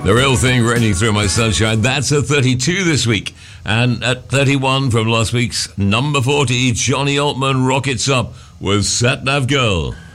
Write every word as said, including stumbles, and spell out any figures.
The Real Thing, Raining Through My Sunshine. That's at thirty-two this week. And at thirty-one from last week's number forty, Johnny Altman rockets up with Sat Nav Girl.